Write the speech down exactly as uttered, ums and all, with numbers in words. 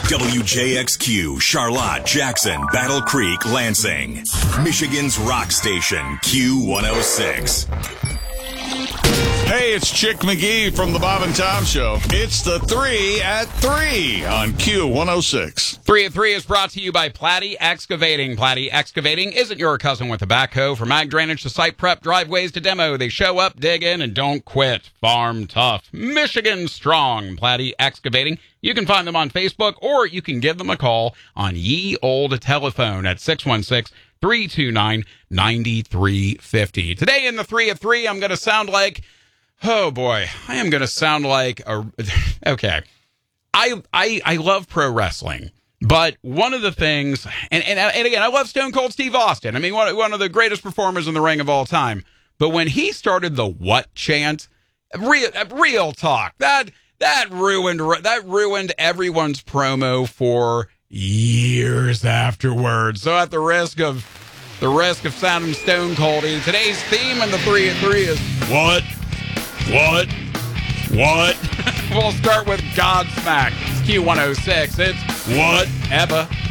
W J X Q, Charlotte, Jackson, Battle Creek, Lansing. Michigan's rock station, Q one oh six. Hey, it's Chick McGee from the Bob and Tom Show. It's the three at three on Q one oh six. Three at three is brought to you by Platte Excavating. Platte Excavating isn't your cousin with a backhoe. From ag drainage to site prep, driveways to demo, they show up, dig in, and don't quit. Farm tough. Michigan strong. Platte Excavating. You can find them on Facebook, or you can give them a call on ye old telephone at six one six, three two nine, nine three five zero. Today in the three at three, I'm going to sound like... Oh, boy, I am going to sound like a... Okay. I, I I love pro wrestling, but one of the things... And, and, and again, I love Stone Cold Steve Austin. I mean, one, one of the greatest performers in the ring of all time. But when he started the what chant, real, real talk, that that ruined that ruined everyone's promo for years afterwards. So at the risk of the risk of sounding Stone Coldy, today's theme in the three at three is what? What? What? We'll start with Godsmack. It's Q one oh six. It's whatever.